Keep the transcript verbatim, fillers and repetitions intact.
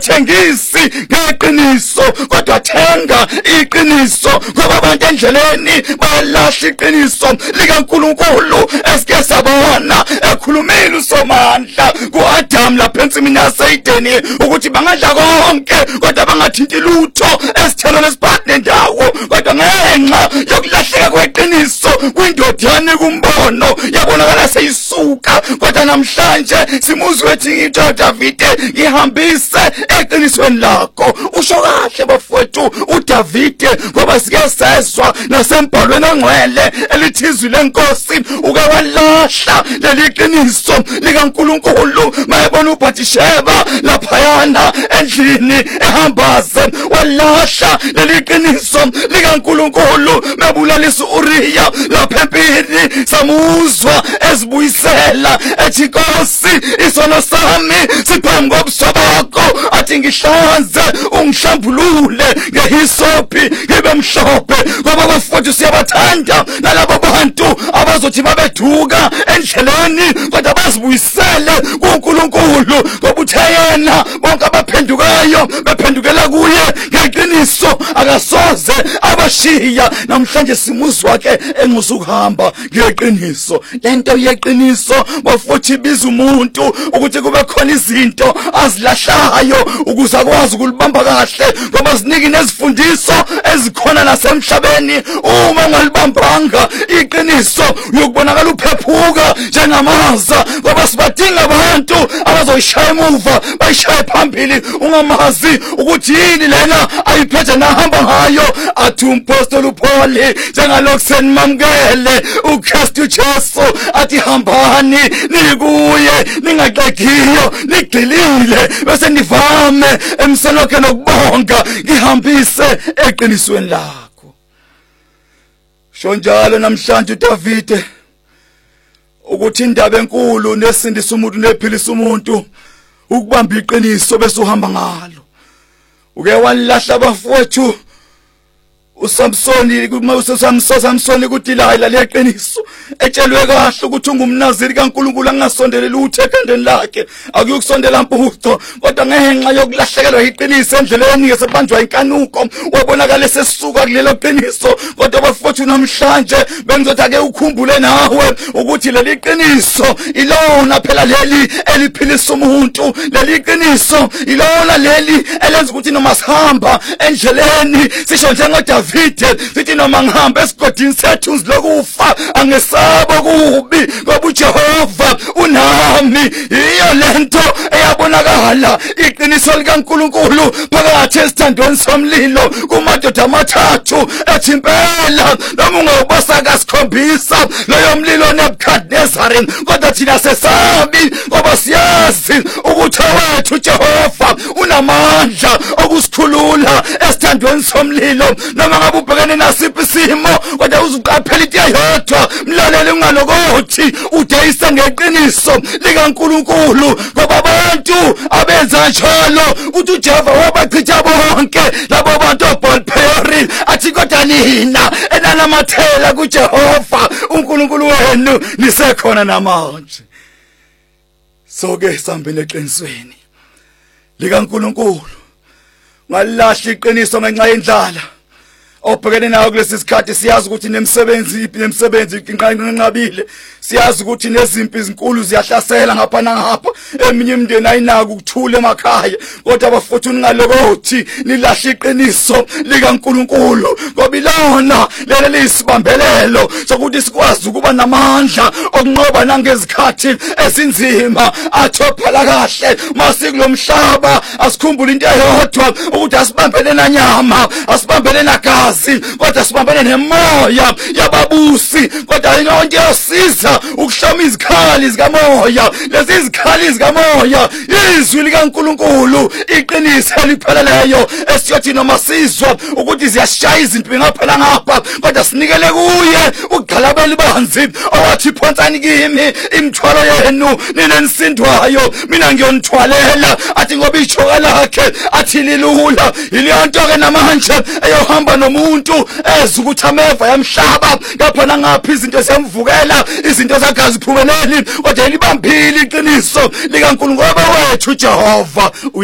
ungathengisi ngeqiniso kodwa thenga iqiniso ngoba abantu endleleni balahla iqiniso likaNkulunkulu esike sabona ekhulumile uSomandla kuAdam lapha ensimini yaseEdeni ukuthi bangadla konke kodwa bangathinti lutho esithelo lesibhadi nendawo kodwa ngenxa yokulahleka kweqiniso kwindodana kumbono yabonakala seyisuka kodwa namhlanje simuzwe ethi uDavide ihambise eqinisweni lakho usho kahle bafowethu uDavide ngoba sike sezwa nasembhalweni ongcwele elithizwe lenkosi uke walahla leli qiniso likaNkulunkulu mayebona uBathisheba laphayana endlini ehambaze walahla leli qiniso likaNkulunkulu mebulalisa uRiya lapha empini samuzwa ezibuyisela ethi Nkosi isono sami siphambi kobuso bakho athi ngihlanze ungihlambulule ngehisopi ngibe mhlophe ngoba bafowethu siyabathanda nalabo bantu abazothi babeduka endleleni kodwa bazibuyisele kuNkulunkulu ngoba uthayena bonke abaphendukayo bephendukela kuye ngeqiniso akasoze abashiya namhlanje simuzwa ke engusukuhamba ngeqiniso lento yeqiniso bafowethu biza umuntu ukuthi kube khona izinto azilahlayo ukuze akwazi ukulibamba kahle ngoba siniki nezifundiso ezikhona nasemhlabeni uma ungalibambanga iqiniso uyokubonakala uphephuka njengamaza ngoba sibadinga abantu abazoyishaya emuva bayishaye phambili ungamazi ukuthi yini lena ayiphethe nahamba ngayo athi umpostoli uPaul njengalokho senimamukele uKristu Jesu athi hambani nikuye ningaxekiyo nigxilile bese nivame emselokhe nokubonga ngihambise eqinisweni lakho shonjalo namhlanje uDavide ukuthi indaba enkulu nesindisa umuntu nephilisa umuntu ukubamba iqiniso bese uhamba ngalo uke walahla bafowethu uSamsoni kuma uSamsoni Samsoni kuDelilah leqiniso etshelwe kahle ukuthi ungumnaziri kaNkulunkulu angasondeleli uthe ekhandeni lakhe akuyokusondela mpuco kodwa ngenxa yokulahlekelwa iqiniso endleleni ngesebanjwa inkanuko wabonakala sesisuka kulelo qiniso kodwa bafowethu namhlanje bengizothi ake ukhumbule nawe ukuthi leli qiniso ilona phela leli eliphilisa umuntu leli qiniso ilona leli elenza ukuthi noma sihamba endleleni sisho njengoDavide sithi noma ngihamba esigodini sethu lokufa angesaba kubi ngoba uJehova unami iyo lento eyabonakala iqiniso likaNkulunkulu phakathi esithandweni somlilo kumadoda amathathu ethi impela noma ungawubasa kasikhombisa loyo mlilo neBukhadnezari kodwa thina sesabi ngoba siyazi ukuthi wethu uJehova unamandla okusikhulula esithandweni somlilo noma ngabe ubhekene nasiphi isimo kodwa uzuqaphela into eyodwa mlaleli ungalokothi udayisa ngeqiniso likaNkulunkulu ngoba abantu abenza njalo uthi uJehova wabachitha bonke labo bantu oBalpeori athi kodwa nina enanamathela kuJehova uNkulunkulu wenu nisekhona namanje soke sambe neqinisweni likaNkulunkulu ngalahla iqiniso ngenxa yendlala obhekene nayo kulesi sikhathi siyazi ukuthi nemsebenzi iphi nemsebenzi inqanqabile siyazi ukuthi nezimpi izinkulu ziyahlasela ngapha nangapha eminye imindeni ayinaka ukuthula emakhaya kodwa abafowethu ngalokothi nilahla iqiniso likaNkulunkulu ngoba ilona lele lisibambelelo sokuthi sikwazi ukuba namandla okunqoba nangezikhathi esinzima athophala kahle masikulomhlaba asikhumbule into eyodwa ukuthi asibambele nanyama asibambele nagazi kodwa sibambene nemoya yababusi kodwa into yosiza ukuhloma izikhali zikamoya lezi izikhali zikamoya izwi likaNkulunkulu iqiniso elipheleleyo esiyothi noma sizwa ukuthi ziyashaya izinto ngaphela ngapha kodwa sinikele kuye ukugxalabela ibanzi owathi phonsani kimi imithwalo yenu nina nisindwayo mina ngiyonithwalela athi ngoba ichoka lakhe athi lilula iliyonto ke namanje eyohamba nomuntu eza ukuthi ameva yamhlaba ngapha nangaphi izinto semvukela izinto zagazi phumeleli kodwa libambile iqiniso likaNkulunkulu wethu uJehova.